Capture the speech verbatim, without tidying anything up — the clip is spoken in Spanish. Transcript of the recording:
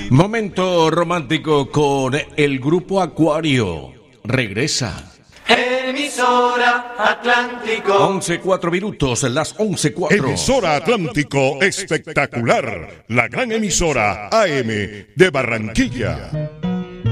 Momento romántico con el Grupo Acuario. Regresa. Emisora Atlántico. once cuatro minutos, las once cuatro. Emisora Atlántico espectacular. La gran emisora A M de Barranquilla.